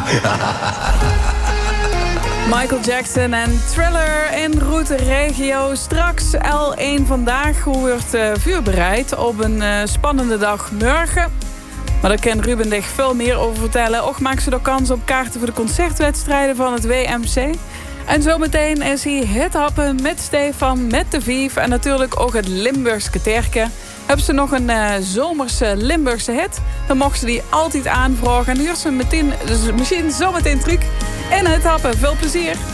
Michael Jackson en Thriller in Route Regio. Straks L1 vandaag. Hoe wordt vuur bereid op een spannende dag morgen? Maar daar kan Ruben Dig veel meer over vertellen. Ook maakt ze de kans op kaarten voor de concertwedstrijden van het WMC. En zometeen is hij hithappen met Stefan, met de Vief en natuurlijk ook het Limburgse Terke. Hebben ze nog een zomerse Limburgse hit, dan mogen ze die altijd aanvragen. En huurt ze meteen, dus misschien zometeen truc in hithappen. Veel plezier!